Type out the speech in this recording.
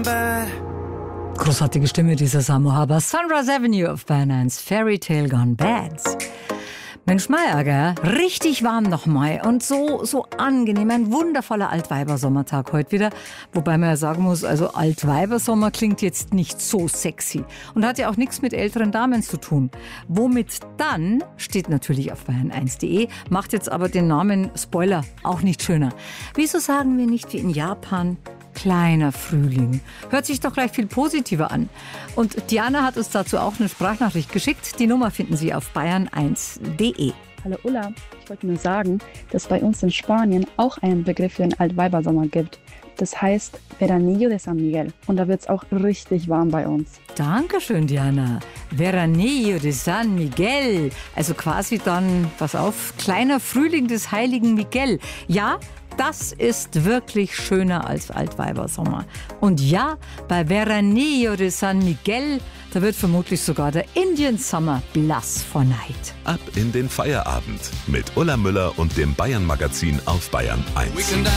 bad. Großartige Stimme dieser Samu Haber. Sunrise Avenue auf Bayern 1. Fairy Tale Gone Bad. Mensch, Meier, gell? Richtig warm noch mal und so angenehm. Ein wundervoller Altweibersommertag heute wieder. Wobei man ja sagen muss, also Altweibersommer klingt jetzt nicht so sexy und hat ja auch nichts mit älteren Damen zu tun. Womit dann, steht natürlich auf bayern1.de, macht jetzt aber den Namen Spoiler auch nicht schöner. Wieso sagen wir nicht wie in Japan kleiner Frühling? Hört sich doch gleich viel positiver an. Und Diana hat uns dazu auch eine Sprachnachricht geschickt. Die Nummer finden Sie auf bayern1.de. Hallo Ulla, ich wollte nur sagen, dass bei uns in Spanien auch einen Begriff für den Altweibersommer gibt. Das heißt Veranillo de San Miguel. Und da wird es auch richtig warm bei uns. Dankeschön, Diana. Veranillo de San Miguel. Also quasi dann, pass auf, kleiner Frühling des heiligen Miguel. Ja, das ist wirklich schöner als Altweibersommer. Und ja, bei Veranillo de San Miguel, da wird vermutlich sogar der Indian Summer blass vor Neid. Ab in den Feierabend mit Ulla Müller und dem Bayern Magazin auf Bayern 1.